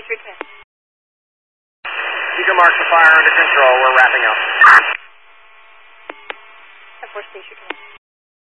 310. Beacon marks the fire under control. We're wrapping up. F4 Station 10.